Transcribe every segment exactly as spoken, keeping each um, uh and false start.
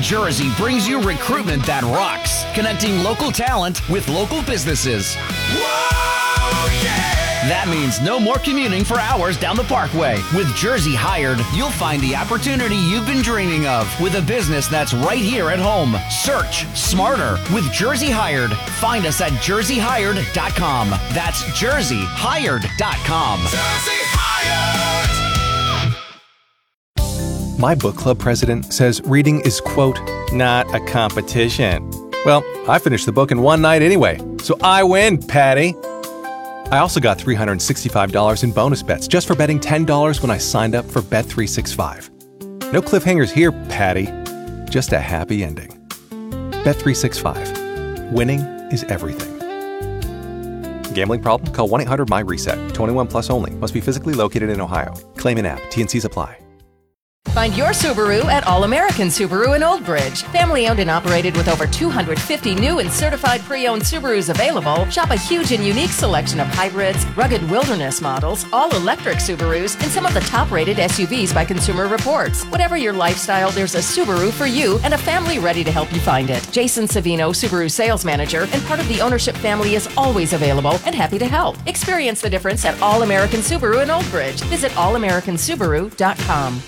Jersey brings you recruitment that rocks, connecting local talent with local businesses. Whoa, yeah! That means no more commuting for hours down the Parkway. With Jersey Hired, you'll find the opportunity you've been dreaming of with a business that's right here at home. Search smarter with Jersey Hired. Find us at jersey hired dot com. That's jersey hired dot com. Jersey Hired! My book club president says reading is, quote, not a competition. Well, I finished the book in one night anyway, so I win, Patty. I also got three hundred sixty-five dollars in bonus bets just for betting ten dollars when I signed up for Bet three sixty-five. No cliffhangers here, Patty. Just a happy ending. Bet three sixty-five. Winning is everything. Gambling problem? Call one eight hundred M Y reset. twenty-one plus only. Must be physically located in Ohio. Claim in app. T and Cs apply. Find your Subaru at All American Subaru in Old Bridge. Family owned and operated with over two hundred fifty new and certified pre-owned Subarus available. Shop a huge and unique selection of hybrids, rugged wilderness models, all-electric Subarus, and some of the top-rated S U Vs by Consumer Reports. Whatever your lifestyle, there's a Subaru for you and a family ready to help you find it. Jason Savino, Subaru sales manager and part of the ownership family, is always available and happy to help. Experience the difference at All American Subaru in Old Bridge. Visit all american subaru dot com.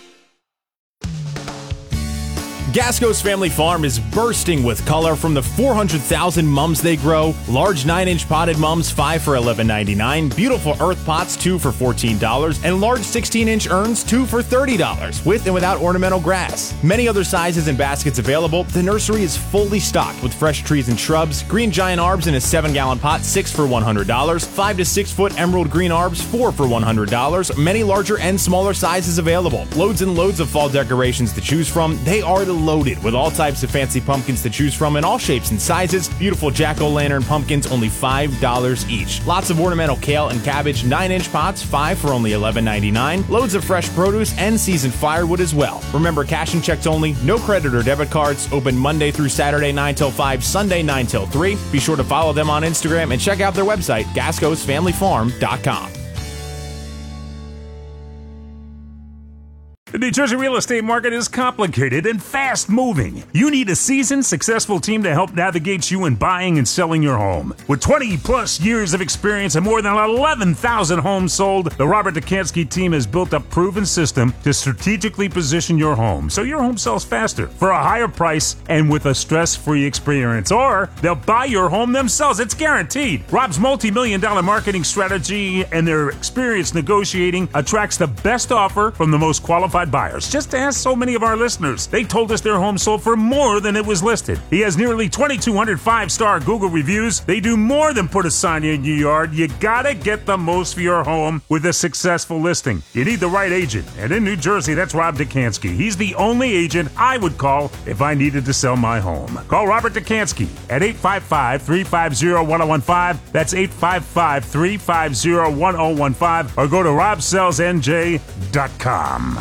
Gasco's Family Farm is bursting with color from the four hundred thousand mums they grow. Large nine inch potted mums, five for eleven ninety-nine. Beautiful earth pots, two for fourteen dollars. And large sixteen inch urns, two for thirty dollars, with and without ornamental grass. Many other sizes and baskets available. The nursery is fully stocked with fresh trees and shrubs. Green giant arbs in a seven gallon pot, six for one hundred dollars. five to six foot emerald green arbs, four for one hundred dollars. Many larger and smaller sizes available. Loads and loads of fall decorations to choose from. They are the loaded with all types of fancy pumpkins to choose from in all shapes and sizes. Beautiful jack-o'-lantern pumpkins, only five dollars each. Lots of ornamental kale and cabbage, nine inch pots, five for only eleven ninety-nine. Loads of fresh produce and seasoned firewood as well. Remember, cash and checks only, no credit or debit cards. Open Monday through Saturday nine till five, Sunday nine till three. Be sure to follow them on Instagram and check out their website, gascos family farm dot com. The New Jersey real estate market is complicated and fast-moving. You need a seasoned, successful team to help navigate you in buying and selling your home. With twenty-plus years of experience and more than eleven thousand homes sold, the Robert Dekanski team has built a proven system to strategically position your home so your home sells faster, for a higher price, and with a stress-free experience. Or they'll buy your home themselves. It's guaranteed. Rob's multi-million dollar marketing strategy and their experience negotiating attracts the best offer from the most qualified buyers. Just ask so many of our listeners. They told us their home sold for more than it was listed. He has nearly twenty-two hundred five-star Google reviews. They do more than put a sign in your yard. You gotta get the most for your home with a successful listing. You need the right agent. And in New Jersey, that's Rob Dekanski. He's the only agent I would call if I needed to sell my home. Call Robert Dekanski at eight five five, three five zero, one zero one five. That's eight five five, three five zero, one zero one five. Or go to rob sells n j dot com.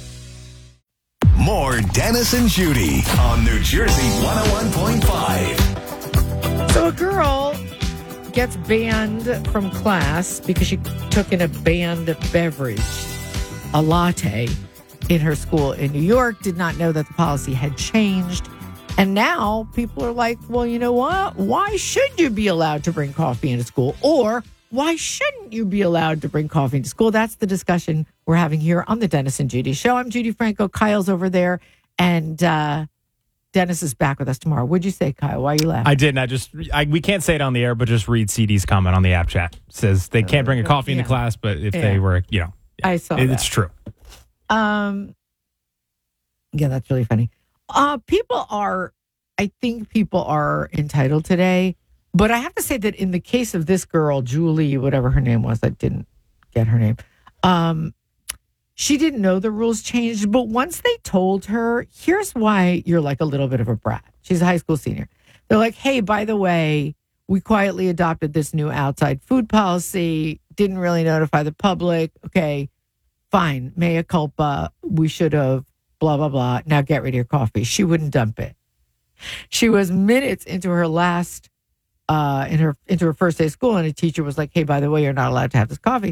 More Dennis and Judy on New Jersey one oh one point five. So a girl gets banned from class because she took in a banned beverage, a latte, in her school in New York, did not know that the policy had changed. And now people are like, well, you know what? Why should you be allowed to bring coffee into school? Or why shouldn't you be allowed to bring coffee into school? That's the discussion we're having here on the Dennis and Judy Show. I'm Judy Franco. Kyle's over there. And uh, Dennis is back with us tomorrow. What'd you say, Kyle? Why are you laughing? I didn't. I just, I, we can't say it on the air, but just read C D's comment on the app chat. It says they can't bring a coffee yeah. into class, but if yeah. they were, you know. Yeah, I saw it, that. It's true. Um, yeah, that's really funny. Uh, people are, I think people are entitled today. But I have to say that in the case of this girl, Julie, whatever her name was, I didn't get her name. Um, she didn't know the rules changed. But once they told her, here's why you're like a little bit of a brat. She's a high school senior. They're like, hey, by the way, we quietly adopted this new outside food policy. Didn't really notify the public. Okay, fine. Mea culpa. We should have blah, blah, blah. Now get rid of your coffee. She wouldn't dump it. She was minutes into her last Uh, in her into her first day of school, and a teacher was like, hey, by the way, you're not allowed to have this coffee.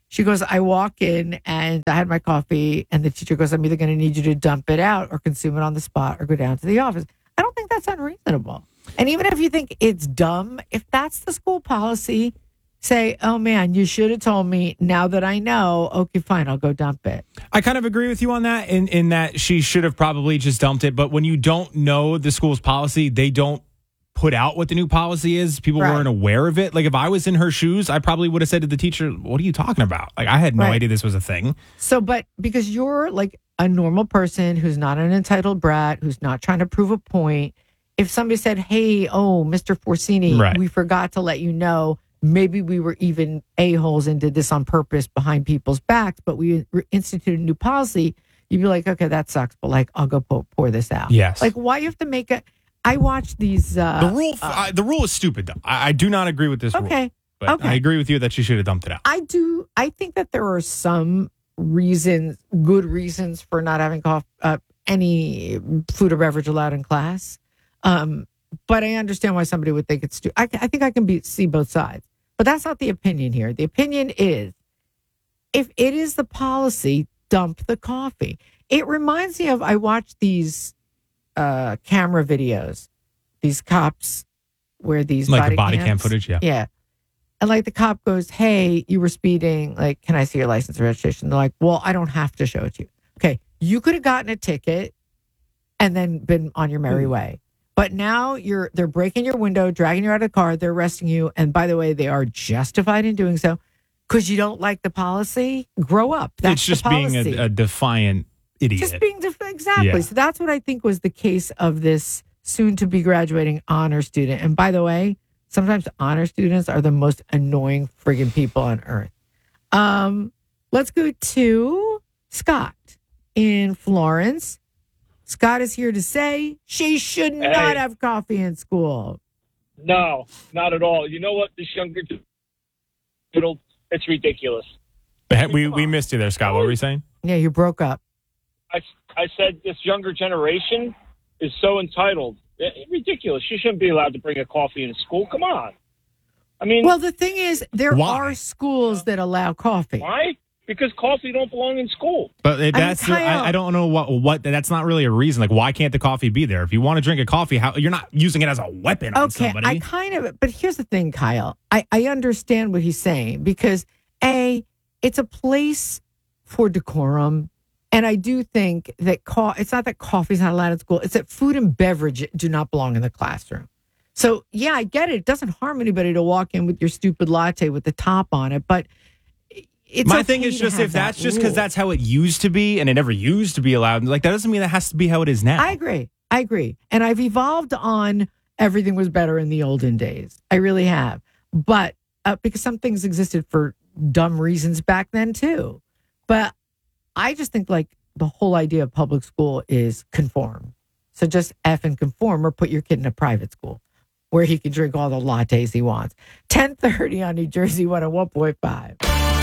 She goes, I walk in and I had my coffee, and the teacher goes, I'm either going to need you to dump it out or consume it on the spot or go down to the office. I don't think that's unreasonable. And even if you think it's dumb, if that's the school policy, say, oh man, you should have told me. Now that I know, okay, fine, I'll go dump it. I kind of agree with you on that in, in that she should have probably just dumped it. But when you don't know the school's policy, they don't put out what the new policy is. People Right. weren't aware of it. Like if I was in her shoes, I probably would have said to the teacher, what are you talking about? Like I had no Right. idea this was a thing. So, but because you're like a normal person who's not an entitled brat, who's not trying to prove a point, if somebody said, hey, oh, Mister Forsini, Right. we forgot to let you know, maybe we were even a-holes and did this on purpose behind people's backs, but we instituted a new policy, you'd be like, okay, that sucks, but like, I'll go pour, pour this out. Yes. Like, why you have to make a, I watch these. Uh, The rule, uh, I, the rule is stupid. Though. I, I do not agree with this rule. Okay. But Okay. I agree with you that she should have dumped it out. I do. I think that there are some reasons, good reasons for not having coffee, uh, any food or beverage allowed in class. Um, but I understand why somebody would think it's stupid. I, I think I can be, see both sides. But that's not the opinion here. The opinion is, if it is the policy, dump the coffee. It reminds me of, I watched these uh, camera videos, these cops where these Like body the body cam cams- footage, yeah. Yeah. And like the cop goes, hey, you were speeding. Like, can I see your license and registration? They're like, well, I don't have to show it to you. Okay. You could have gotten a ticket and then been on your merry way. But now you're they're breaking your window, dragging you out of the car, they're arresting you. And by the way, they are justified in doing so because you don't like the policy. Grow up. That's it's just the being policy. a, a defiant idiot. Just being def- exactly. Yeah. So that's what I think was the case of this soon to be graduating honor student. And by the way, sometimes honor students are the most annoying friggin' people on earth. Um, let's go to Scott in Florence. Scott is here to say she should not Hey. have coffee in school. No, not at all. You know what? This younger, it'll, it's ridiculous. we, we missed you there, Scott. What were you saying? Yeah, you broke up. I, I said this younger generation is so entitled. It, ridiculous. You shouldn't be allowed to bring a coffee into school. Come on. I mean, Well, the thing is, there Why? are schools that allow coffee. why? Because coffee don't belong in school. But it- that's Kyle- I, I don't know what what that's not really a reason. Like, why can't the coffee be there? If you want to drink a coffee, how you're not using it as a weapon on Okay, somebody. I kind of, but here's the thing, Kyle. I, I understand what he's saying because A, it's a place for decorum. And I do think that co- it's not that coffee's not allowed at school. It's that food and beverage do not belong in the classroom. So, yeah, I get it. It doesn't harm anybody to walk in with your stupid latte with the top on it. But it's My okay thing is to just have if that's that just because rule. that's how it used to be and it never used to be allowed, like that doesn't mean that has to be how it is now. I agree. I agree. And I've evolved on everything was better in the olden days. I really have. But uh, because some things existed for dumb reasons back then too. But I just think like the whole idea of public school is conform. So just F and conform or put your kid in a private school where he can drink all the lattes he wants. ten thirty on New Jersey one oh one point five.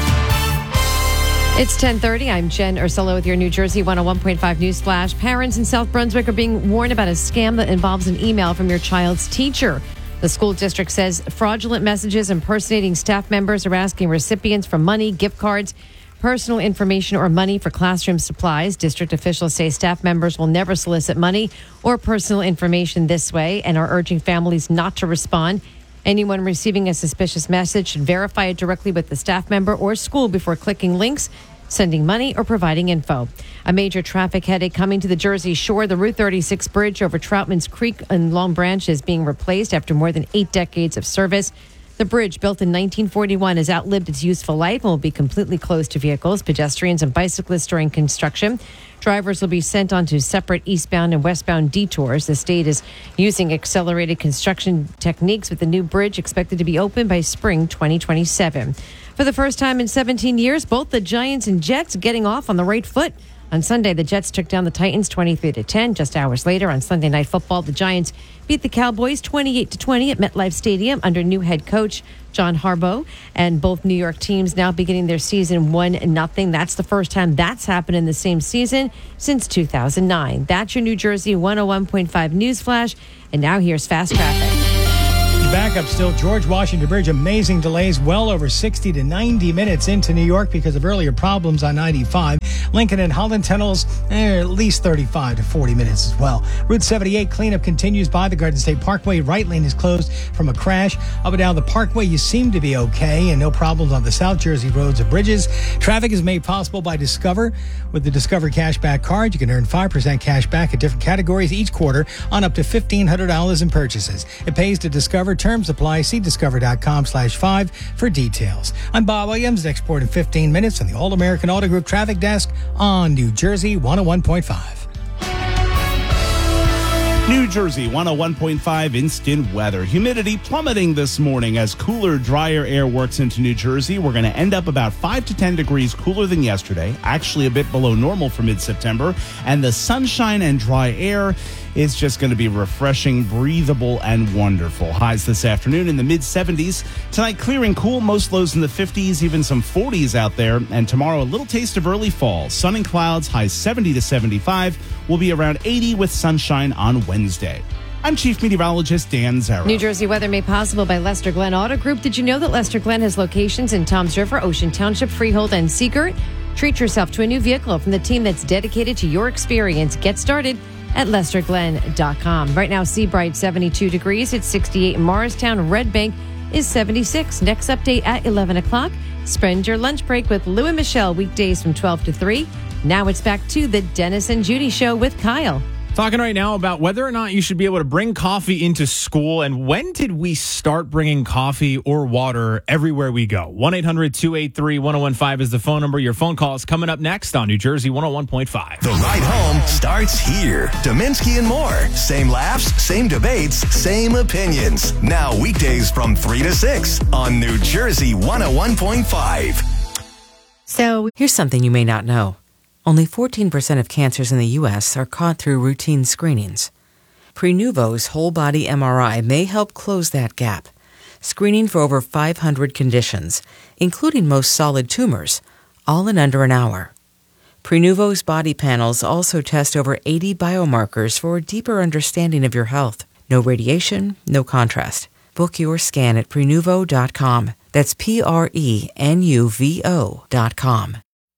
It's ten thirty. I'm Jen Ursullo with your New Jersey one oh one point five News Flash. Parents in South Brunswick are being warned about a scam that involves an email from your child's teacher. The school district says fraudulent messages impersonating staff members are asking recipients for money, gift cards, personal information, or money for classroom supplies. District officials say staff members will never solicit money or personal information this way and are urging families not to respond. Anyone receiving a suspicious message should verify it directly with the staff member or school before clicking links, sending money, or providing info. A major traffic headache coming to the Jersey Shore. The Route thirty-six bridge over Troutman's Creek in Long Branch is being replaced after more than eight decades of service. The bridge, built in nineteen forty-one, has outlived its useful life and will be completely closed to vehicles, pedestrians, and bicyclists during construction. Drivers will be sent onto separate eastbound and westbound detours. The state is using accelerated construction techniques with the new bridge expected to be open by spring twenty twenty-seven. For the first time in seventeen years, both the Giants and Jets getting off on the right foot. On Sunday, the Jets took down the Titans twenty-three to ten. Just hours later, on Sunday Night Football, the Giants beat the Cowboys twenty-eight to twenty at MetLife Stadium under new head coach John Harbaugh. And both New York teams now beginning their season one nothing. That's the first time that's happened in the same season since two thousand nine. That's your New Jersey one oh one point five News Flash. And now here's Fast Traffic. backup still. George Washington Bridge, amazing delays, well over sixty to ninety minutes into New York because of earlier problems on ninety-five. Lincoln and Holland tunnels, eh, at least thirty-five to forty minutes as well. Route seventy-eight cleanup continues by the Garden State Parkway. Right lane is closed from a crash. Up and down the Parkway, you seem to be okay, and no problems on the South Jersey roads or bridges. Traffic is made possible by Discover. With the Discover Cashback card, you can earn five percent cash back in different categories each quarter on up to fifteen hundred dollars in purchases. It pays to Discover. Terms apply. See discover.com slash five for details. I'm Bob Williams. Next report in fifteen minutes on the All-American Auto Group Traffic Desk on New Jersey one oh one point five. New Jersey one oh one point five instant weather. Humidity plummeting this morning as cooler, drier air works into New Jersey. We're going to end up about five to ten degrees cooler than yesterday, actually a bit below normal for mid-September. And the sunshine and dry air is just going to be refreshing, breathable, and wonderful. Highs this afternoon in the mid-seventies. Tonight, clearing cool, most lows in the fifties, even some forties out there. And tomorrow, a little taste of early fall. Sun and clouds, highs seventy to seventy-five. Will be around eighty with sunshine on Wednesday. I'm Chief Meteorologist Dan Zarrow. New Jersey weather made possible by Lester Glenn Auto Group. Did you know that Lester Glenn has locations in Toms River, Ocean Township, Freehold, and Seagirt? Treat yourself to a new vehicle from the team that's dedicated to your experience. Get started at lester glenn dot com. Right now, Seabright, seventy-two degrees. It's sixty-eight in Morristown. Red Bank is seventy-six. Next update at eleven o'clock. Spend your lunch break with Lou and Michelle weekdays from twelve to three. Now it's back to the Dennis and Judy Show with Kyle. Talking right now about whether or not you should be able to bring coffee into school, and when did we start bringing coffee or water everywhere we go? one eight hundred two eight three one oh one five is the phone number. Your phone call is coming up next on New Jersey one oh one point five. The ride home starts here. Dominski and more. Same laughs, same debates, same opinions. Now weekdays from three to six on New Jersey one oh one point five. So here's something you may not know. Only fourteen percent of cancers in the U S are caught through routine screenings. Prenuvo's whole-body M R I may help close that gap, screening for over five hundred conditions, including most solid tumors, all in under an hour. Prenuvo's body panels also test over eighty biomarkers for a deeper understanding of your health. No radiation, no contrast. Book your scan at prenuvo dot com. That's P R E N U V O dot com.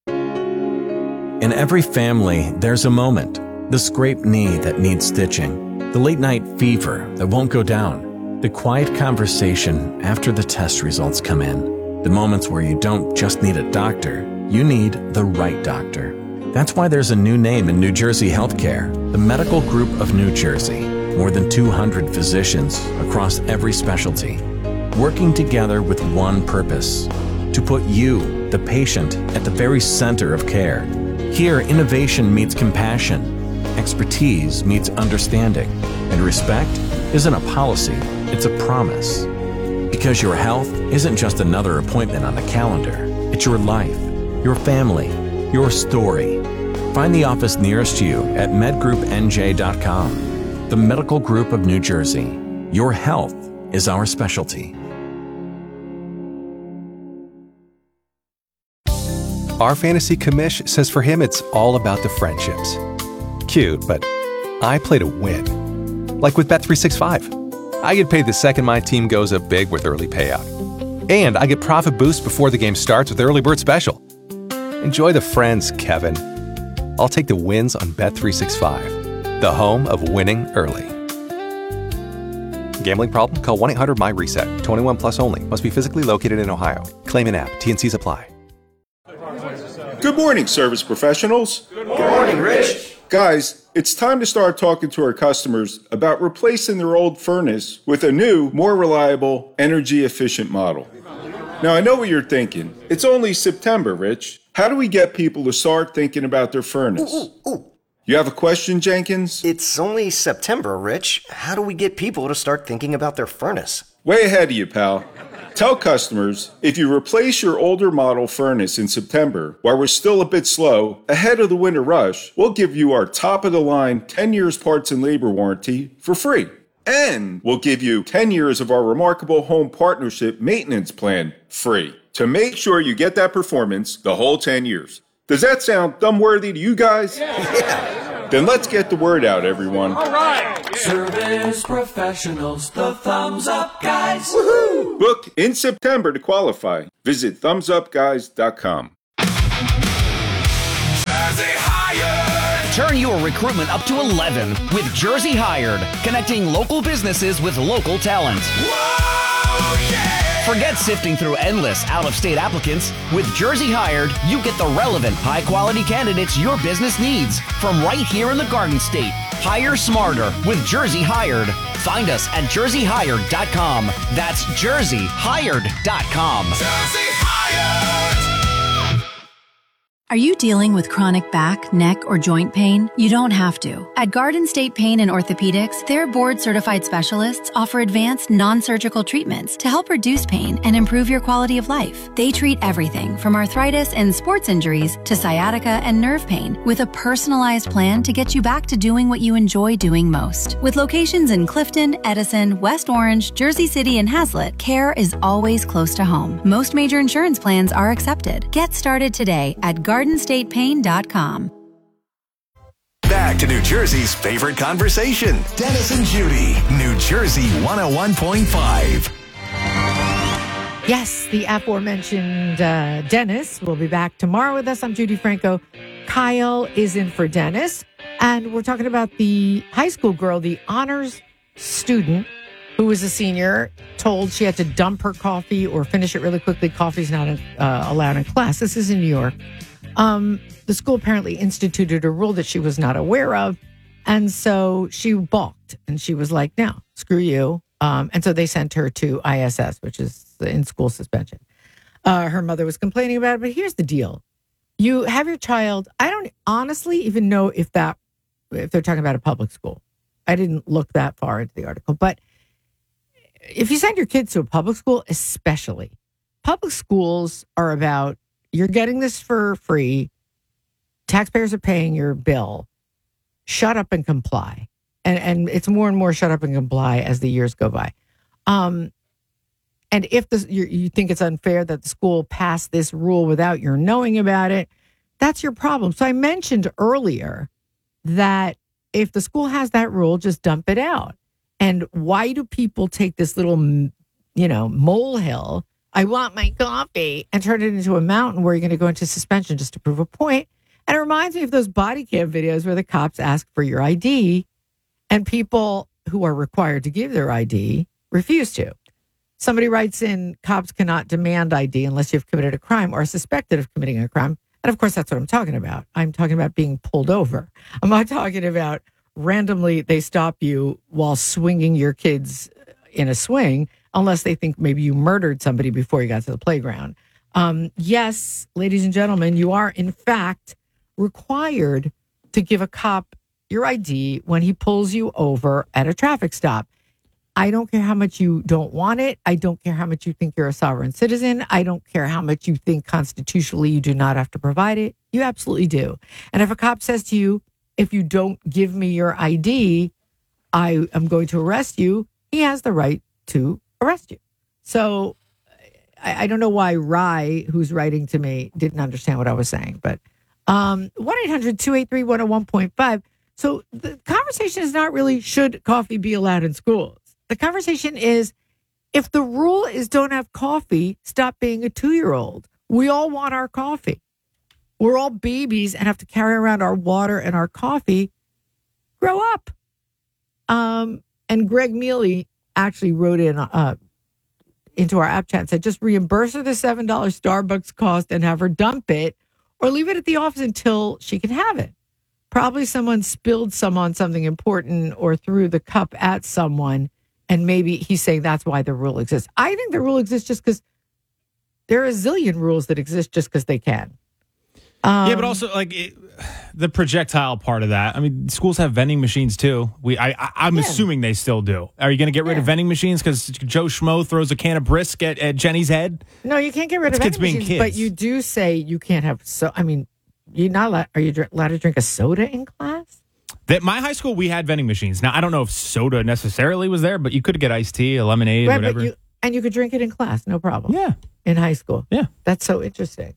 In every family, there's a moment. The scraped knee that needs stitching. The late night fever that won't go down. The quiet conversation after the test results come in. The moments where you don't just need a doctor, you need the right doctor. That's why there's a new name in New Jersey healthcare, the Medical Group of New Jersey. More than two hundred physicians across every specialty, working together with one purpose, to put you, the patient, at the very center of care. Here, innovation meets compassion, expertise meets understanding, and respect isn't a policy, it's a promise. Because your health isn't just another appointment on the calendar, it's your life, your family, your story. Find the office nearest you at med group n j dot com. The Medical Group of New Jersey. Your health is our specialty. Our fantasy commish says for him it's all about the friendships. Cute, but I play to win. Like with Bet three sixty-five. I get paid the second my team goes up big with early payout. And I get profit boost before the game starts with Early Bird Special. Enjoy the friends, Kevin. I'll take the wins on Bet three sixty-five, the home of winning early. Gambling problem? Call one eight hundred M Y reset. twenty-one plus only. Must be physically located in Ohio. Claim in app. T and Cs apply. Good morning, service professionals. Good morning, Rich. Guys, it's time to start talking to our customers about replacing their old furnace with a new, more reliable, energy-efficient model. Now, I know what you're thinking. It's only September, Rich. How do we get people to start thinking about their furnace? Ooh, ooh, ooh. You have a question, Jenkins? It's only September, Rich. How do we get people to start thinking about their furnace? Way ahead of you, pal. Tell customers, if you replace your older model furnace in September, while we're still a bit slow, ahead of the winter rush, we'll give you our top-of-the-line ten years parts and labor warranty for free. And we'll give you ten years of our remarkable home partnership maintenance plan free to make sure you get that performance the whole ten years. Does that sound thumb-worthy to you guys? Yeah. Then let's get the word out, everyone. All right. Service professionals, the Thumbs Up Guys. Woohoo! Book in September to qualify. Visit thumbs up guys dot com. Turn your recruitment up to eleven with Jersey Hired, connecting local businesses with local talent. Whoa, yeah! Forget sifting through endless out-of-state applicants. With Jersey Hired, you get the relevant, high-quality candidates your business needs from right here in the Garden State. Hire smarter with Jersey Hired. Find us at jersey hired dot com. That's jersey hired dot com. Jersey Hired! Are you dealing with chronic back, neck, or joint pain? You don't have to. At Garden State Pain and Orthopedics, their board-certified specialists offer advanced non-surgical treatments to help reduce pain and improve your quality of life. They treat everything from arthritis and sports injuries to sciatica and nerve pain with a personalized plan to get you back to doing what you enjoy doing most. With locations in Clifton, Edison, West Orange, Jersey City, and Hazlet, care is always close to home. Most major insurance plans are accepted. Get started today at garden state pain dot com. Back to New Jersey's favorite conversation. Dennis and Judy, New Jersey one oh one point five. Yes, the aforementioned uh, Dennis will be back tomorrow with us. I'm Judy Franco. Kyle is in for Dennis. And we're talking about the high school girl, the honors student who was a senior, told she had to dump her coffee or finish it really quickly. Coffee's not uh, allowed in class. This is in New York. Um, the school apparently instituted a rule that she was not aware of. And so she balked and she was like, no, screw you. Um, and so they sent her to I S S, which is in-school suspension. Uh, her mother was complaining about it. But here's the deal. You have your child. I don't honestly even know if that, if they're talking about a public school. I didn't look that far into the article. But if you send your kids to a public school, especially, public schools are about, you're getting this for free. Taxpayers are paying your bill. Shut up and comply. And and it's more and more shut up and comply as the years go by. Um, and if the, you, you think it's unfair that the school passed this rule without your knowing about it, that's your problem. So I mentioned earlier that if the school has that rule, just dump it out. And why do people take this little, you know, molehill, I want my coffee, and turn it into a mountain where you're going to go into suspension just to prove a point? And it reminds me of those body cam videos where the cops ask for your I D and people who are required to give their I D refuse to. Somebody writes in, cops cannot demand I D unless you've committed a crime or are suspected of committing a crime. And of course, that's what I'm talking about. I'm talking about being pulled over. I'm not talking about randomly they stop you while swinging your kids in a swing, unless they think maybe you murdered somebody before you got to the playground. Um, yes, ladies and gentlemen, you are in fact required to give a cop your I D when he pulls you over at a traffic stop. I don't care how much you don't want it. I don't care how much you think you're a sovereign citizen. I don't care how much you think constitutionally you do not have to provide it. You absolutely do. And if a cop says to you, if you don't give me your I D, I am going to arrest you, he has the right to arrest you. So I, I don't know why Rye, who's writing to me, didn't understand what I was saying. But um, one eight hundred two eight three one oh one point five. So the conversation is not really, should coffee be allowed in schools? The conversation is, if the rule is don't have coffee, stop being a two-year-old. We all want our coffee. We're all babies and have to carry around our water and our coffee. Grow up. Um, and Greg Mealy actually wrote in uh, into our app chat and said, just reimburse her the seven dollars Starbucks cost and have her dump it, or leave it at the office until she can have it. Probably someone spilled some on something important or threw the cup at someone, and maybe he's saying that's why the rule exists. I think the rule exists just because there are a zillion rules that exist just because they can. Um, yeah, but also like it, the projectile part of that. I mean, schools have vending machines too. We, I, I I'm yeah. assuming they still do. Are you going to get rid yeah. of vending machines because Joe Schmo throws a can of brisk at, at Jenny's head? No, you can't get rid it's of vending machines. Kids. But you do say you can't have. So I mean, you're not allowed. Are you allowed to drink a soda in class? At my high school, we had vending machines. Now I don't know if soda necessarily was there, but you could get iced tea, a lemonade, right, whatever, but you, and you could drink it in class, no problem. Yeah, in high school. Yeah, that's so interesting.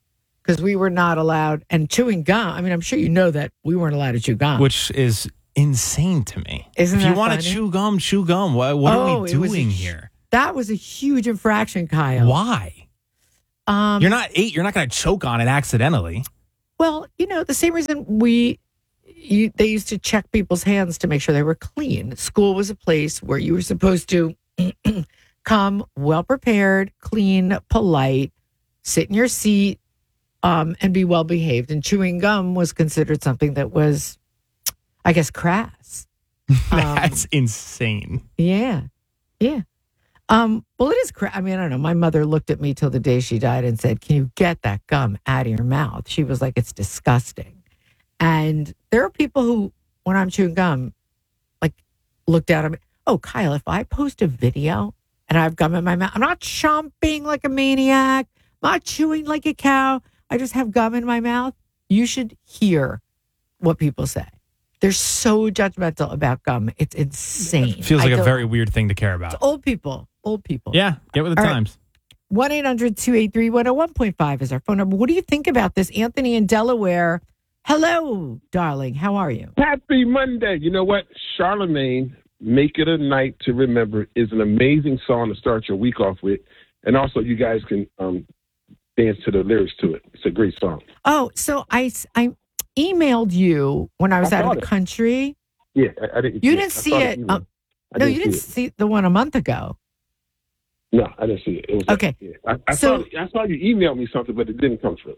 because we were not allowed, and chewing gum, I mean, I'm sure you know that we weren't allowed to chew gum. Which is insane to me. Isn't if you that want funny? to chew gum, chew gum. What, what Oh, are it we was a doing hu- here? That was a huge infraction, Kyle. Why? Um, You're not eight. You're not going to choke on it accidentally. Well, you know, the same reason we, you, they used to check people's hands to make sure they were clean. School was a place where you were supposed to come well prepared, clean, polite, sit in your seat, um, and be well behaved. And chewing gum was considered something that was, I guess, crass. That's um, insane. Yeah, yeah. Um, well, it is crass. I mean, I don't know. My mother looked at me till the day she died and said, "Can you get that gum out of your mouth?" She was like, "It's disgusting." And there are people who, when I'm chewing gum, like look down at me. Oh, Kyle, if I post a video and I have gum in my mouth, I'm not chomping like a maniac. I'm not chewing like a cow. I just have gum in my mouth. You should hear what people say. They're so judgmental about gum. It's insane. Feels I like a don't- very weird thing to care about. It's old people. Old people. Yeah, get with the All right. times. one eight hundred two eight three one oh one point five is our phone number. What do you think about this? Anthony in Delaware. Hello, darling. How are you? Happy Monday. You know what? Charlemagne, Make It a Night to Remember is an amazing song to start your week off with. And also, you guys can um, dance to the lyrics to it. It's a great song. Oh, so I, I emailed you when I was I out saw of the it. country. Yeah, I, I didn't You see didn't it. I see saw the it. email. Um, I no, didn't you didn't see see the one a month ago. No, I didn't see it. It was Okay. Yeah. I, I, So- saw, I saw you email me something, but it didn't come through.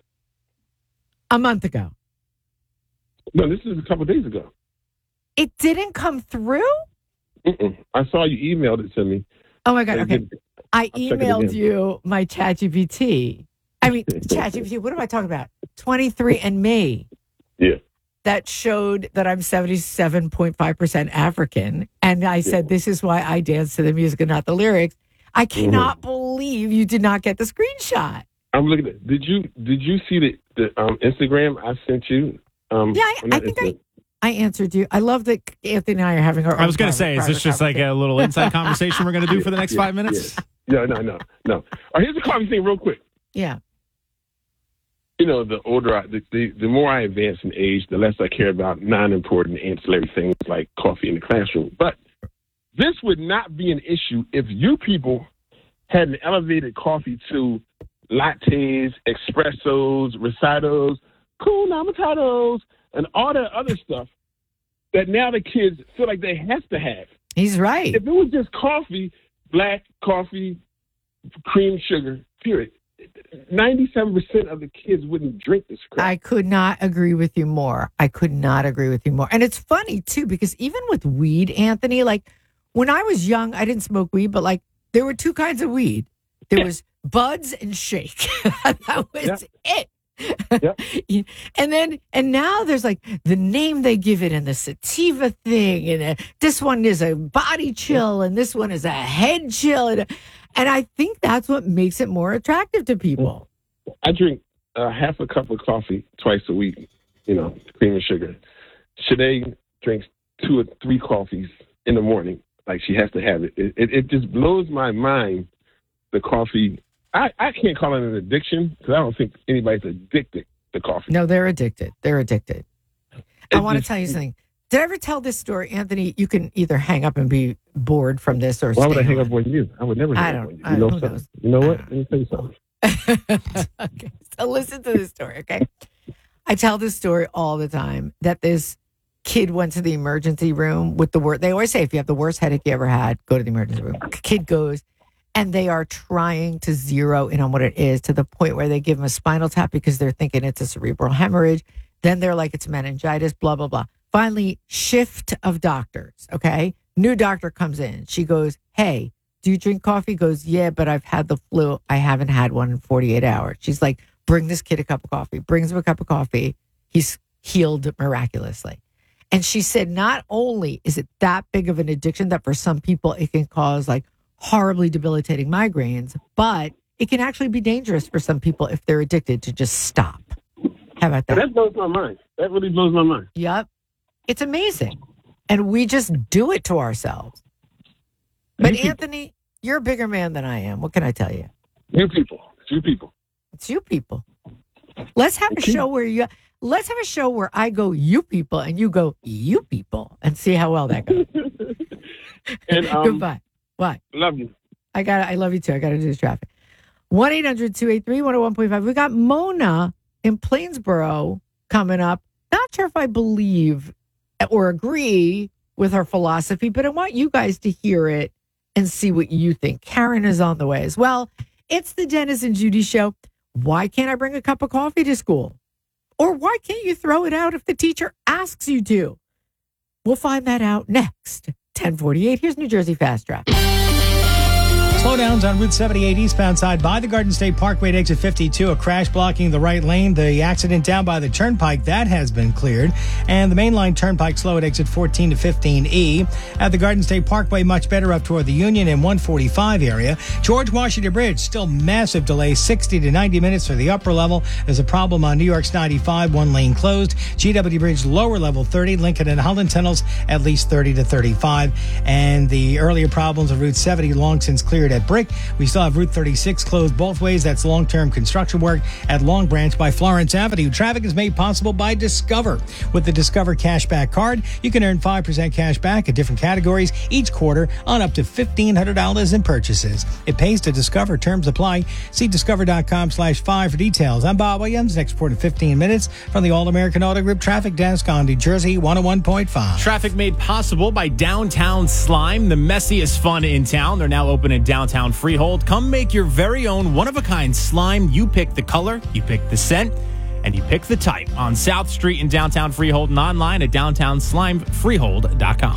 A month ago. No, this is a couple of days ago. It didn't come through? Mm-mm. I saw you emailed it to me. Oh, my God. but it Okay. didn't- I I'll check it emailed again. you my ChatGPT. I mean, ChatGPT, what am I talking about? twenty-three and me. Yeah. That showed that I'm seventy-seven point five percent African. And I said, this is why I dance to the music and not the lyrics. I cannot believe you did not get the screenshot. I'm looking at. Did you did you see the the um, Instagram I sent you? Um, Yeah, I- or not I think Instagram. I answered you. I love that Anthony and I are having our I own was going to private- say, is this private just like a little inside conversation we're going to do for the next Yeah, five minutes? yeah. No, no, no, no. All right, here's the coffee thing, real quick. Yeah. You know, the older, I, the, the the more I advance in age, the less I care about non-important ancillary things like coffee in the classroom. But this would not be an issue if you people had an elevated coffee to lattes, espressos, recitos, cool matatos, and all that other stuff that now the kids feel like they have to have. He's right. If it was just coffee, black coffee, cream, sugar, period, ninety-seven percent of the kids wouldn't drink this crap. I could not agree with you more. I could not agree with you more. And it's funny, too, because even with weed, Anthony, like when I was young, I didn't smoke weed, but like there were two kinds of weed. There Yeah. was buds and shake. That was Yeah. it. And then, and now there's like the name they give it and the sativa thing. And uh, this one is a body chill and this one is a head chill. And, and I think that's what makes it more attractive to people. I drink uh, half a cup of coffee twice a week, you know, cream and sugar. Shanae drinks two or three coffees in the morning. Like she has to have it. It, it, it just blows my mind, the coffee. I, I can't call it an addiction because I don't think anybody's addicted to coffee. No, they're addicted. They're addicted. I It want to just- tell you something. Did I ever tell this story, Anthony? You can either hang up and be bored from this or Why would stay I hang on. up on you? I would never hang I up don't- on you. I- You know, who something? knows? You know what? Let me tell you something. Okay, so listen to this story, okay? I tell this story all the time that this kid went to the emergency room with the worst. They always say if you have the worst headache you ever had, go to the emergency room. Kid goes, and they are trying to zero in on what it is to the point where they give him a spinal tap because they're thinking it's a cerebral hemorrhage. Then they're like, it's meningitis, blah, blah, blah. Finally, shift of doctors, okay? New doctor comes in. She goes, hey, do you drink coffee? Goes, yeah, but I've had the flu. I haven't had one in forty-eight hours. She's like, bring this kid a cup of coffee. Brings him a cup of coffee. He's healed miraculously. And she said, not only is it that big of an addiction that for some people it can cause like horribly debilitating migraines, but it can actually be dangerous for some people if they're addicted to just stop. How about that? That blows my mind. That really blows my mind. Yep. It's amazing. And we just do it to ourselves. But Anthony, you're a bigger man than I am. What can I tell you? You people. It's you people. It's you people. Let's have a show where you. Let's have a show where I go, you people, and you go, you people, and see how well that goes. And, um, Goodbye. What? Love you. I got. I love you too. I got to do the traffic. one eight hundred two eight three one oh one point five. We got Mona in Plainsboro coming up. Not sure if I believe or agree with her philosophy, but I want you guys to hear it and see what you think. Karen is on the way as well. It's the Dennis and Judy Show. Why can't I bring a cup of coffee to school? Or why can't you throw it out if the teacher asks you to? We'll find that out next. ten forty-eight. Here's New Jersey Fast Traffic. Slowdowns on Route seventy-eight eastbound side by the Garden State Parkway at exit fifty-two. A crash blocking the right lane. The accident down by the Turnpike, that has been cleared. And the mainline Turnpike slow at exit fourteen to fifteen E. At the Garden State Parkway, much better up toward the Union and one forty-five area. George Washington Bridge, still massive delays, sixty to ninety minutes for the upper level. There's a problem on New York's ninety-five, one lane closed. G W Bridge, lower level thirty. Lincoln and Holland tunnels, at least thirty to thirty-five. And the earlier problems of Route seventy long since cleared at Brick. We still have Route thirty-six closed both ways. That's long-term construction work at Long Branch by Florence Avenue. Traffic is made possible by Discover. With the Discover Cashback Card, you can earn five percent cash back at different categories each quarter on up to fifteen hundred dollars in purchases. It pays to Discover. Terms apply. See discover.com slash five for details. I'm Bob Williams. Next report in fifteen minutes from the All-American Auto Group Traffic Desk on New Jersey one oh one point five. Traffic made possible by Downtown Slime, the messiest fun in town. They're now open in downtown Freehold. Come make your very own one-of-a-kind slime. You pick the color, you pick the scent, and you pick the type on South Street in downtown Freehold and online at downtown slime freehold dot com.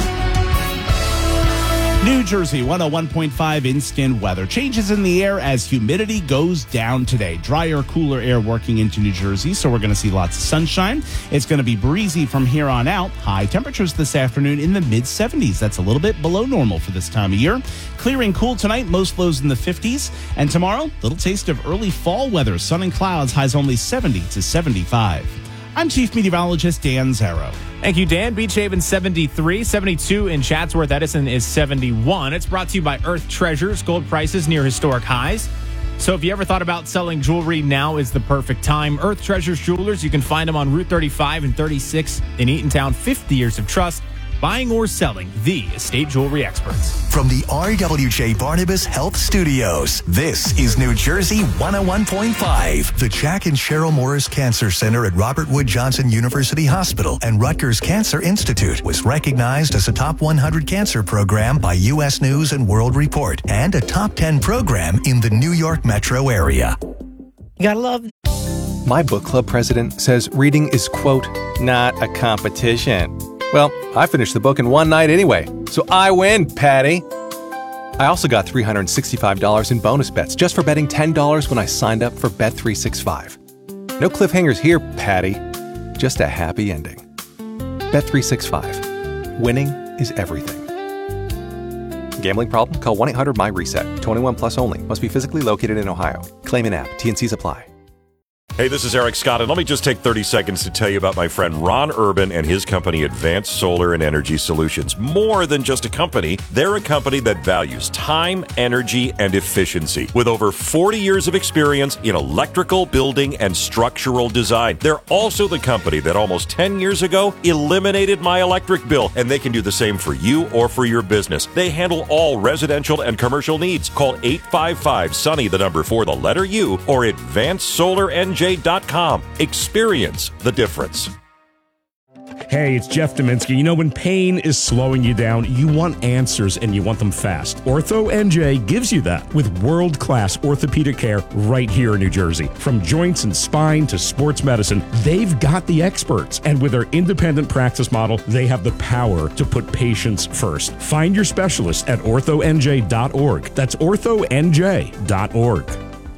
New Jersey one oh one point five instant weather. Changes in the air as humidity goes down today. Drier, cooler air working into New Jersey, so we're going to see lots of sunshine. It's going to be breezy from here on out. High temperatures this afternoon in the mid seventies. That's a little bit below normal for this time of year. Clearing cool tonight, most lows in the fifties. And tomorrow, little taste of early fall weather. Sun and clouds, highs only seventy to seventy-five. I'm Chief Meteorologist Dan Zarrow. Thank you, Dan. Beach Haven seventy-three, seventy-two in Chatsworth. Edison is seventy-one. It's brought to you by Earth Treasures. Gold prices near historic highs. So if you ever thought about selling jewelry, now is the perfect time. Earth Treasures Jewelers, you can find them on Route thirty-five and thirty-six in Eatontown. fifty years of trust. Buying or selling, the estate jewelry experts. From the R W J Barnabas Health Studios, this is New Jersey one oh one point five. The Jack and Cheryl Morris Cancer Center at Robert Wood Johnson University Hospital and Rutgers Cancer Institute was recognized as a top one hundred cancer program by U S News and World Report and a top ten program in the New York metro area. You gotta love. My book club president says reading is, quote, not a competition. Well, I finished the book in one night anyway, so I win, Patty. I also got three hundred sixty-five dollars in bonus bets just for betting ten dollars when I signed up for Bet three sixty-five. No cliffhangers here, Patty. Just a happy ending. Bet three sixty-five. Winning is everything. Gambling problem? Call one eight hundred M Y reset. twenty-one plus only. Must be physically located in Ohio. Claim in app. T and Cs apply. Hey, this is Eric Scott, and let me just take thirty seconds to tell you about my friend Ron Urban and his company, Advanced Solar and Energy Solutions. More than just a company, they're a company that values time, energy, and efficiency. With over forty years of experience in electrical, building, and structural design. They're also the company that almost ten years ago eliminated my electric bill, and they can do the same for you or for your business. They handle all residential and commercial needs. Call eight five five, SUNNY, the number for the letter U, or advanced solar n j dot com. Experience the difference. Hey, it's Jeff Dominski. You know, when pain is slowing you down, you want answers and you want them fast. Ortho N J gives you that with world-class orthopedic care right here in New Jersey. From joints and spine to sports medicine, they've got the experts. And with their independent practice model, they have the power to put patients first. Find your specialist at ortho n j dot org. That's ortho n j dot org.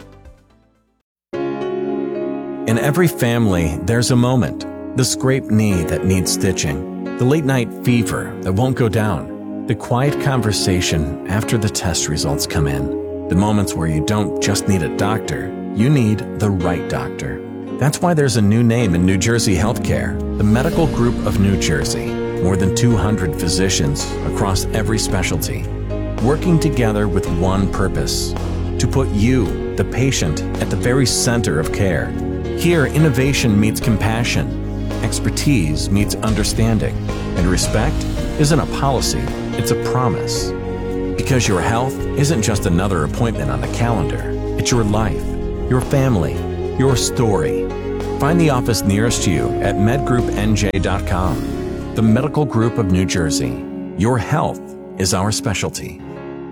In every family, there's a moment. The scraped knee that needs stitching. The late-night fever that won't go down. The quiet conversation after the test results come in. The moments where you don't just need a doctor, you need the right doctor. That's why there's a new name in New Jersey healthcare, the Medical Group of New Jersey. More than two hundred physicians across every specialty, working together with one purpose, to put you, the patient, at the very center of care. Here, innovation meets compassion, expertise meets understanding, and respect isn't a policy, it's a promise. Because your health isn't just another appointment on the calendar, it's your life, your family, your story. Find the office nearest you at med group n j dot com. The Medical Group of New Jersey. Your health is our specialty.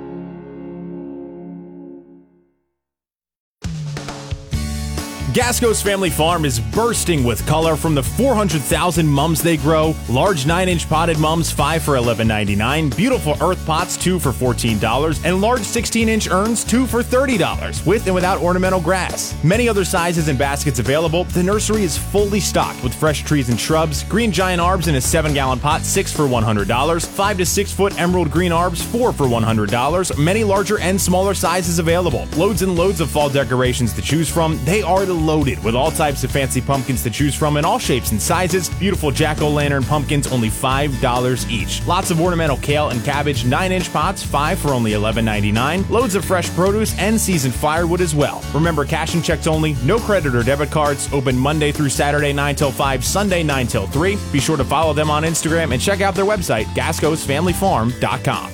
Gasco's Family Farm is bursting with color from the four hundred thousand mums they grow. Large nine inch potted mums, five for eleven ninety-nine. Beautiful earth pots, two for fourteen dollars. And large sixteen inch urns, two for thirty dollars, with and without ornamental grass. Many other sizes and baskets available. The nursery is fully stocked with fresh trees and shrubs. Green giant arbs in a seven gallon pot, six for one hundred dollars. five to six foot emerald green arbs, four for one hundred dollars. Many larger and smaller sizes available. Loads and loads of fall decorations to choose from. They are the loaded with all types of fancy pumpkins to choose from in all shapes and sizes. Beautiful jack-o'-lantern pumpkins, only five dollars each. Lots of ornamental kale and cabbage, nine inch pots, five for only eleven ninety-nine. Loads of fresh produce and seasoned firewood as well. Remember, cash and checks only, no credit or debit cards. Open Monday through Saturday, nine till five, Sunday, nine till three. Be sure to follow them on Instagram and check out their website, gascos family farm dot com.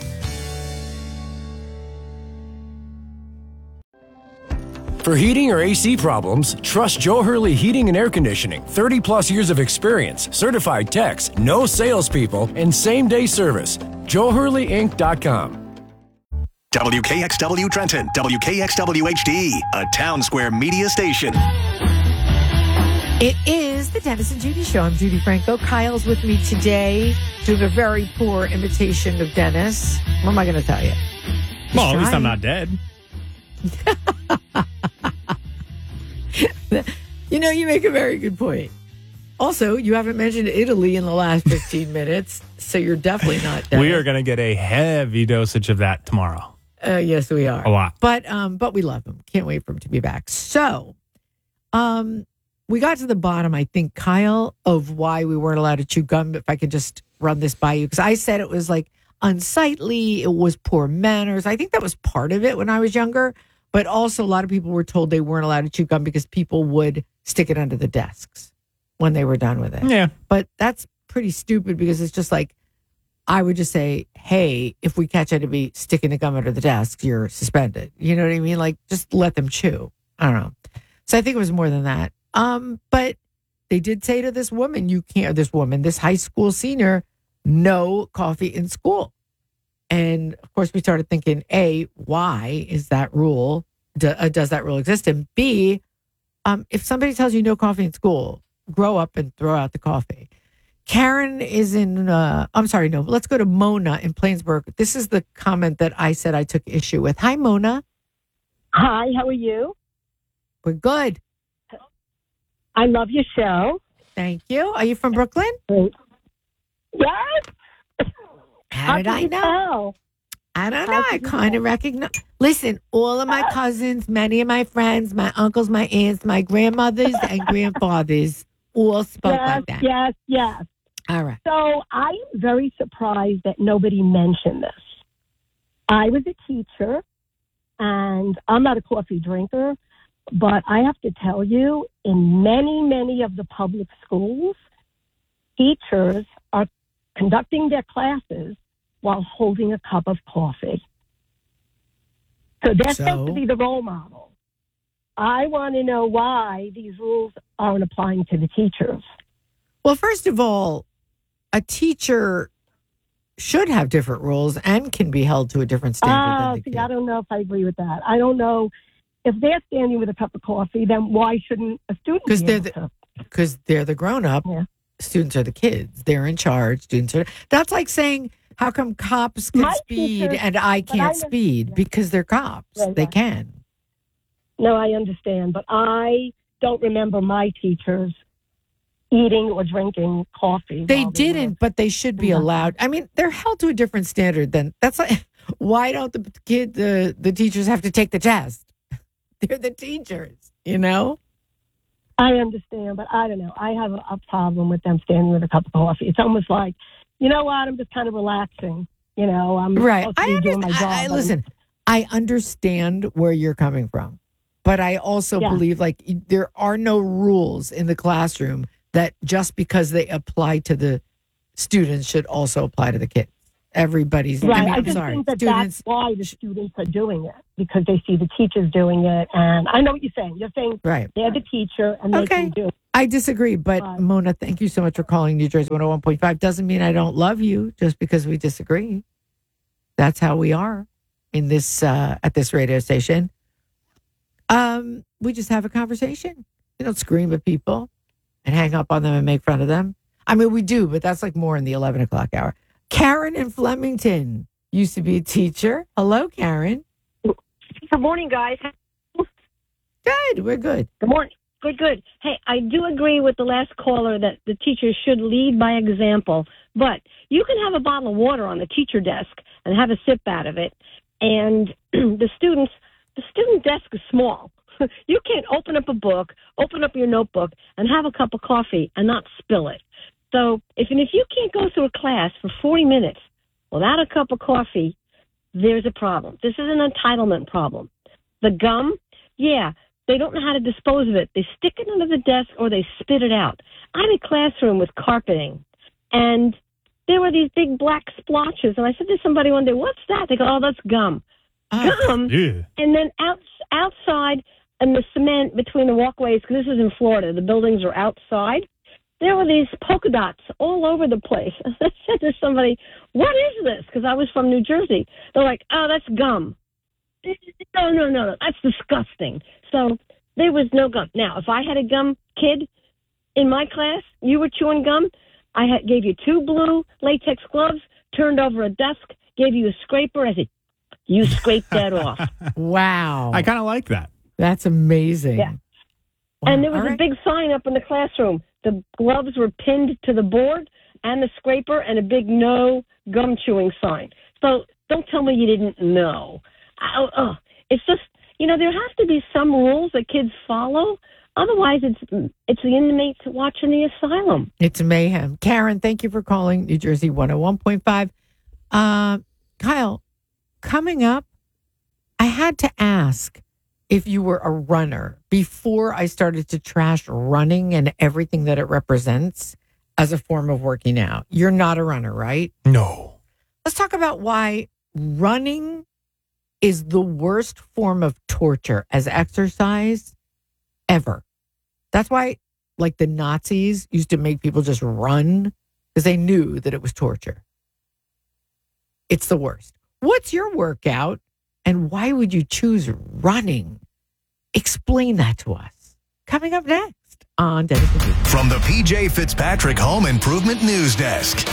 For heating or A C problems, trust Joe Hurley Heating and Air Conditioning. thirty plus years of experience, certified techs, no salespeople, and same-day service. joe hurley inc dot com. W K X W Trenton, W K X W H D, a Town Square media station. It is the Dennis and Judy Show. I'm Judy Franco. Kyle's with me today, doing a very poor imitation of Dennis. What am I going to tell you? He's well, at least trying. I'm not dead. You know, you make a very good point. Also, you haven't mentioned Italy in the last fifteen minutes, so you're definitely not dead. We are going to get a heavy dosage of that tomorrow. Uh, yes, we are. A lot. But um, but we love him. Can't wait for him to be back. So, um, we got to the bottom, I think, Kyle, of why we weren't allowed to chew gum. If I could just run this by you, because I said it was like unsightly. It was poor manners. I think that was part of it when I was younger. But also, a lot of people were told they weren't allowed to chew gum because people would stick it under the desks when they were done with it. Yeah. But that's pretty stupid because it's just like, I would just say, hey, if we catch anybody sticking the gum under the desk, you're suspended. You know what I mean? Like, just let them chew. I don't know. So I think it was more than that. Um, but they did say to this woman, you can't, this woman, this high school senior, no coffee in school. And of course, we started thinking, A, why is that rule? Do, uh, does that rule exist? And B, um, if somebody tells you no coffee in school, grow up and throw out the coffee. Karen is in, uh, I'm sorry, no, let's go to Mona in Plainsburg. This is the comment that I said I took issue with. Hi, Mona. Hi, how are you? We're good. I love your show. Thank you. Are you from Brooklyn? Yes. How did I know? I don't know. I kind of recognize. Listen, all of my cousins, many of my friends, my uncles, my aunts, my grandmothers, and grandfathers all spoke yes, like that. Yes, yes. All right. So I am very surprised that nobody mentioned this. I was a teacher, and I'm not a coffee drinker, but I have to tell you, in many, many of the public schools, teachers are conducting their classes while holding a cup of coffee. So they're So? supposed to be the role model. I want to know why these rules aren't applying to the teachers. Well, first of all, a teacher should have different rules and can be held to a different standard Ah, than the see, kid. I don't know if I agree with that. I don't know. If they're standing with a cup of coffee, then why shouldn't a student Because be they're able the, to? because they're the grown up. Yeah. Students are the kids. They're in charge. Students are. That's like saying, how come cops can My speed teachers- and I but can't I- speed? Because they're cops. Right, They right. can. No, I understand, but I don't remember my teachers eating or drinking coffee. They while didn't, but they should be allowed. I mean, they're held to a different standard than that's like. Why don't the kid, the the teachers have to take the test? They're the teachers, you know. I understand, but I don't know. I have a, a problem with them standing with a cup of coffee. It's almost like, you know what? I'm just kind of relaxing. You know, I'm Right. supposed to I be doing my understand. job. I, I, but- listen, I understand where you're coming from. But I also Yeah. believe like there are no rules in the classroom that just because they apply to the students should also apply to the kids. Everybody's Right. I mean, I I'm just sorry. think that Students, that's why the students are doing it, because they see the teachers doing it. And I know what you're saying. You're saying right. they're the teacher and they Okay. can do it. I disagree, but Mona, thank you so much for calling New Jersey one oh one point five. Doesn't mean I don't love you just because we disagree. That's how we are in this uh, at this radio station. Um, we just have a conversation. We don't scream at people and hang up on them and make fun of them. I mean, we do, but that's like more in the eleven o'clock hour. Karen in Flemington used to be a teacher. Hello, Karen. Good morning, guys. Good. We're good. Good morning. Good, good. Hey, I do agree with the last caller that the teachers should lead by example, but you can have a bottle of water on the teacher desk and have a sip out of it. And the students, the student desk is small. You can't open up a book, open up your notebook, and have a cup of coffee and not spill it. So if, and if you can't go through a class for forty minutes without a cup of coffee, there's a problem. This is an entitlement problem. The gum, yeah, they don't know how to dispose of it. They stick it under the desk or they spit it out. I had a classroom with carpeting, and there were these big black splotches. And I said to somebody one day, what's that? They go, oh, that's gum. Gum. Yeah. And then out, outside in the cement between the walkways, because this is in Florida, the buildings are outside. There were these polka dots all over the place. I said to somebody, what is this? Because I was from New Jersey. They're like, oh, that's gum. No, no, no, no. That's disgusting. So there was no gum. Now, if I had a gum kid in my class, you were chewing gum, I had, gave you two blue latex gloves, turned over a desk, gave you a scraper. I said, you scraped that off. Wow. I kind of like that. That's amazing. Yeah. Wow. And there was All a right. big sign up in the classroom. The gloves were pinned to the board and the scraper and a big no gum chewing sign. So don't tell me you didn't know. Oh, oh, it's just, you know, there has to be some rules that kids follow. Otherwise, it's it's the inmates watching the asylum. It's mayhem. Karen, thank you for calling New Jersey one oh one point five. Uh, Kyle, coming up, I had to ask if you were a runner before I started to trash running and everything that it represents as a form of working out. You're not a runner, right? No. Let's talk about why running is the worst form of torture as exercise ever. That's why, like, the Nazis used to make people just run because they knew that it was torture. It's the worst. What's your workout and why would you choose running? Explain that to us. Coming up next on Dennis and Pete. From the P J Fitzpatrick Home Improvement News Desk.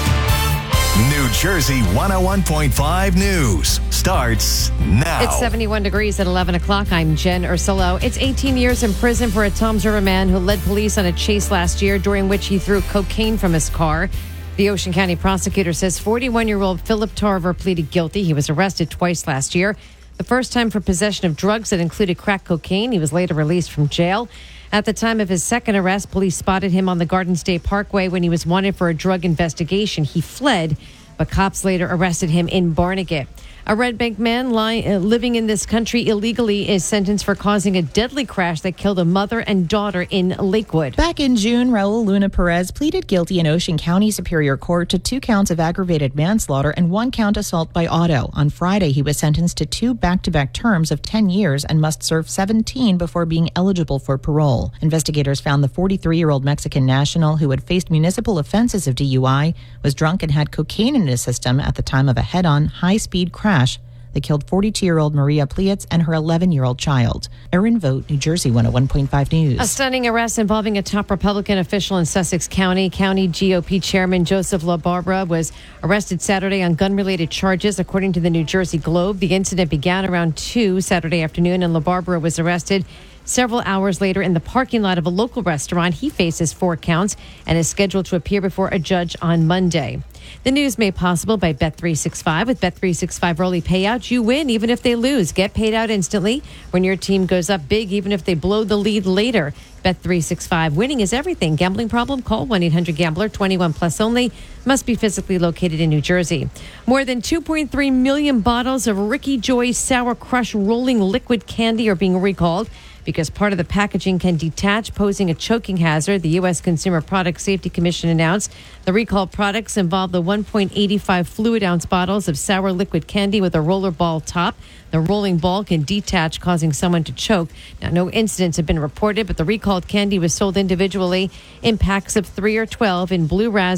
New Jersey one oh one point five News starts now. It's seventy-one degrees at eleven o'clock. I'm Jen Ursulo. It's eighteen years in prison for a Toms River man who led police on a chase last year during which he threw cocaine from his car. The Ocean County prosecutor says forty-one-year-old Philip Tarver pleaded guilty. He was arrested twice last year. The first time for possession of drugs that included crack cocaine. He was later released from jail. At the time of his second arrest, police spotted him on the Garden State Parkway when he was wanted for a drug investigation. He fled, but cops later arrested him in Barnegat. A Red Bank man li- uh, living in this country illegally is sentenced for causing a deadly crash that killed a mother and daughter in Lakewood. Back in June, Raul Luna Perez pleaded guilty in Ocean County Superior Court to two counts of aggravated manslaughter and one count assault by auto. On Friday, he was sentenced to two back-to-back terms of ten years and must serve seventeen before being eligible for parole. Investigators found the forty-three-year-old Mexican national who had faced municipal offenses of D U I was drunk and had cocaine in his system at the time of a head-on, high-speed crash that killed forty-two-year-old Maria Plietz and her eleven-year-old child. Erin Vogt, New Jersey one oh one point five News. A stunning arrest involving a top Republican official in Sussex County. County G O P Chairman Joseph LaBarbera was arrested Saturday on gun-related charges, according to the New Jersey Globe. The incident began around two Saturday afternoon, and LaBarbera was arrested Several hours later, in the parking lot of a local restaurant, he faces four counts and is scheduled to appear before a judge on Monday. The news made possible by Bet three sixty-five. With Bet three sixty-five early payout, you win even if they lose. Get paid out instantly when your team goes up big, even if they blow the lead later. Bet three sixty-five. Winning is everything. Gambling problem? Call one eight hundred gambler. twenty-one plus only. Must be physically located in New Jersey. More than two point three million bottles of Ricky Joy's Sour Crush rolling liquid candy are being recalled because part of the packaging can detach, posing a choking hazard. The U S Consumer Product Safety Commission announced the recalled products involve the one point eight five fluid ounce bottles of sour liquid candy with a roller ball top. The rolling ball can detach, causing someone to choke. Now, no incidents have been reported, but the recalled candy was sold individually in packs of three or twelve in blue raspberry